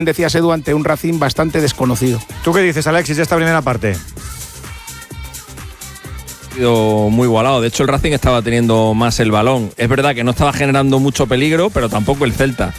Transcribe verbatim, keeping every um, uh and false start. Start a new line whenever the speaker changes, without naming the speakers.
decías Edu, ante un Racing bastante desconocido.
¿Tú qué dices, Alexis, de esta primera parte?
Muy igualado. De hecho, el Racing estaba teniendo más el balón. Es verdad que no estaba generando mucho peligro, pero tampoco el Celta.